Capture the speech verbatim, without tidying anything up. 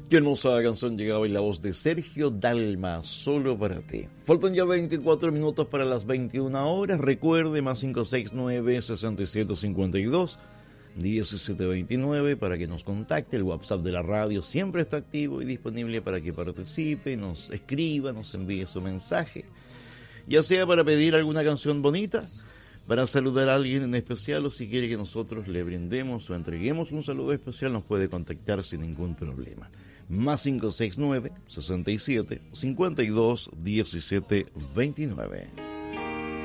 Qué hermosa canción llegaba en la voz de Sergio Dalma, Solo para ti. Faltan ya veinticuatro minutos para las veintiuna horas. Recuerde, más cinco seis nueve, seis siete cinco dos, diecisiete veintinueve para que nos contacte. El WhatsApp de la radio siempre está activo y disponible para que participe, nos escriba, nos envíe su mensaje. Ya sea para pedir alguna canción bonita, para saludar a alguien en especial o si quiere que nosotros le brindemos o entreguemos un saludo especial, nos puede contactar sin ningún problema. Más cinco seis nueve, seis siete cinco dos, diecisiete veintinueve.